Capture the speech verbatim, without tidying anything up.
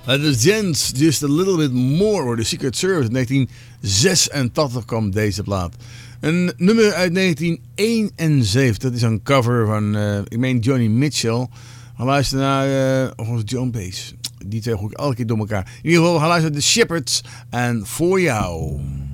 The Gents, Just a Little Bit More, door de Secret Service. In negentien zesentachtig kwam deze plaat. Een nummer uit negentien eenenzeventig. Dat is een cover van, uh, ik meen Johnny Mitchell. Ga luisteren naar, uh, of was het John Baez? Die twee gooi ik elke keer door elkaar. In ieder geval, ga luisteren naar The Shepherds en Voor Jou.